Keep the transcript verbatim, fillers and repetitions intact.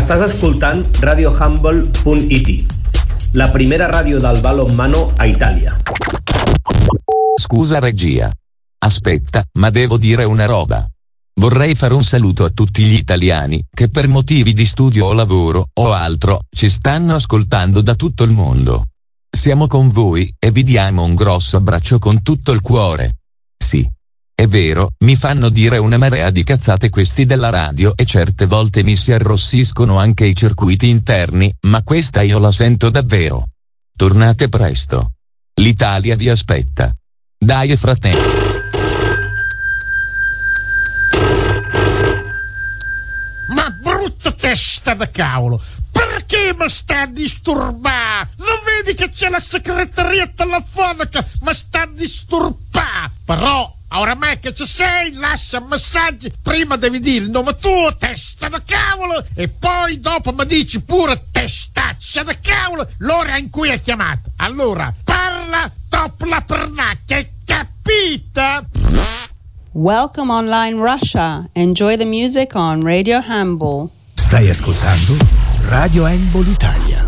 Estàs escoltant radio humble punt it, la primera ràdio del balonmano a Italia. Scusa regia. Aspetta, ma devo dire una roba. Vorrei fare un saluto a tutti gli italiani che per motivi di studio o lavoro o altro ci stanno ascoltando da tutto il mondo. Siamo con voi e vi diamo un grosso abbraccio con tutto il cuore. Sì, è vero, mi fanno dire una marea di cazzate questi della radio e certe volte mi si arrossiscono anche i circuiti interni, ma questa io la sento davvero. Tornate presto. L'Italia vi aspetta. Dai fratelli. Ma brutta testa da cavolo, perché mi sta a disturbare? Non vedi che c'è la segreteria telefonica? Mi sta a disturbare. Però, oramai che ci sei, lascia messaggi. Prima devi dire il nome tuo, testa da cavolo, e poi dopo mi dici pure testaccia da cavolo l'ora in cui hai chiamato. Allora, parla dopo la pernacchia, capita? Welcome online Russia. Enjoy the music on Radio Humble. Stai ascoltando Radio Humble Italia.